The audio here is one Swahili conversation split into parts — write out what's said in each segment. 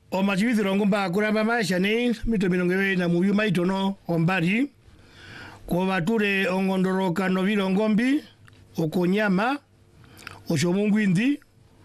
O machivithiro ngumba kuramba maisha ni mito milongewe na muyu maitono ombari kwa wature ongondoroka novilo ngombi okonyama osho mungwindi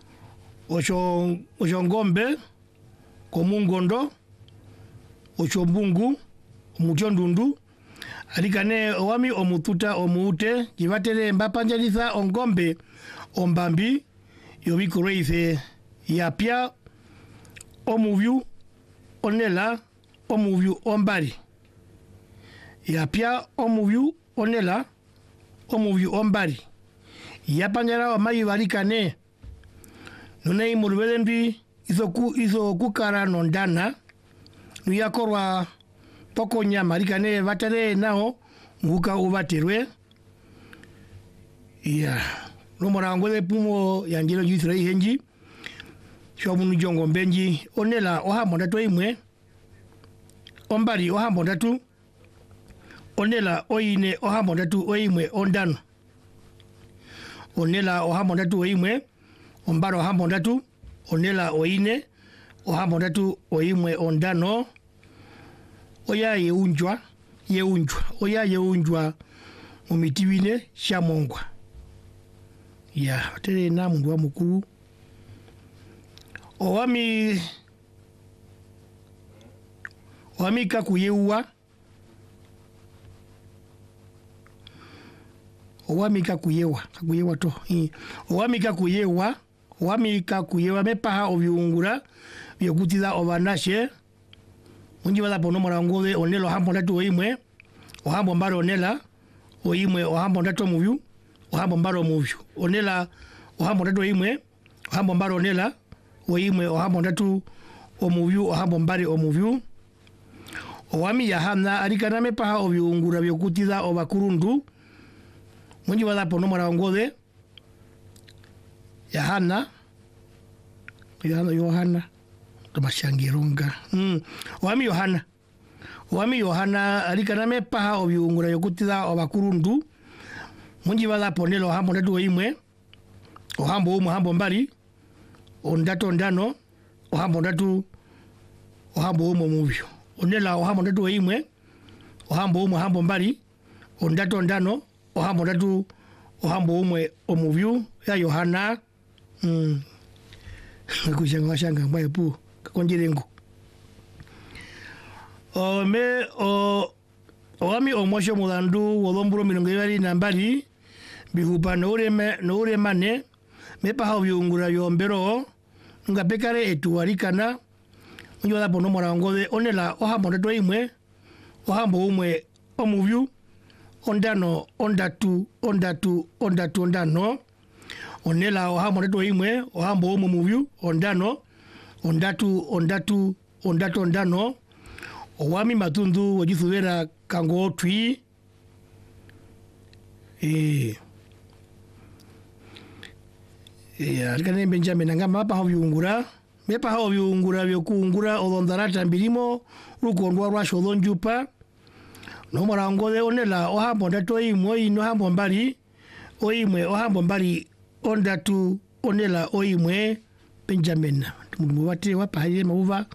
osho ngombe komungondo osho mbungu omutiondundu alikane owami omututa omuute jivatere mbapanjaliza ongombe ombambi yobikureize yapia omuvyu onela omuvyu ombari yapia omuvyu onela omuvyu ombari yapanjara omayi valikane nunei muluvelendi izo kukara nondana nuyakorwa poko nyama likane vatare nao nguka uvaterwe ya nomorangole pumo yanjelo jisra henji shomunu jongo mbenji onela ohambo ndatu imwe ombari ohambo ndatu onela oine ohambo ndatu oimwe ondano onela ohambo ndatu oimwe ombaro ohambo ndatu onela oine ohambo ndatu oimwe ondano oya yeunjwa oya yeunjwa mumitivine shamongwa ya tere na mundu wa mukuru owami kakuyewa to owami kakuyewa mepaha oviungura vyokutiza ovanashe munji wala pono morangove onelo hambo ndatu oimwe ohambo mbaro onela oimwe ohambo ndatu omuvyu ohambo mbaro omuvyu onela ohambo ndatu oimwe ohambo mbaro onela oimwe ohambo ndatu omuvyu ohambo mbari omuvyu owami yahana alikana mepaha oviungura vyokutiza ovakurundu munji wala pono morangove Yohana tomashangironga Wami Yohana alikana mepaha oviungura yokutiza ovakurundu munji wala ponelo ohambo ndatu oimwe ohambo umwe ohambo mbali ondatu ondano ohambo ndatu ohambo umwe omuvyu onela ohambo ndatu oimwe ohambo umwe ohambo mbali ondatu ondano ohambo ndatu ohambo umwe omuvyu ya Yohana kushanga mbaye pu kakonjirengo owami omosho mulandu wolomburo milongo ibali na mbali bihupa nouremane mepaha oviungura vyombero nga pekare etuwalikana munji wala pono morangove onela ohambo ndatu oimwe ohambo umwe omuvyu ondano ondatu ondano onela ohambo ndatu oimwe ohambo umwe omuvyu ondano ondatu ondano owami matundu wojithuvera kango otwi alikane Benjamin anga mepaha oviungura vyokuungura olondharata mbilimo lukondwa lwasho olonjupa nomorangole onela ohambo ndatu oimwe oine ohambo mbali oimwe ohambo mbali ondatu onela oimwe Benjamin mundu muvate wapahile mauva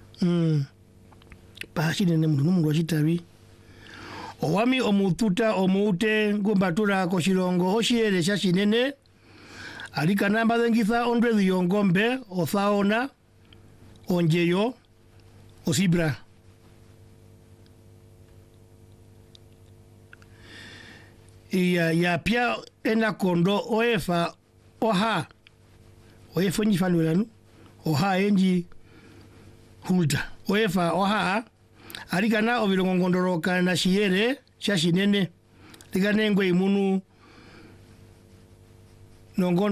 pahashinene mundu wachitavi owami omututa omuute ngumbatura koshilongo oshiyele shashinene alikana mbazengitha ondwedhi yongombe othaona onjeyo osibra ya pia enakondo oefa oha njifanulanu oha enji hulta oefa oha alikana ovilongongondoroka na shiyere shashinene likane ngwe imunu nongo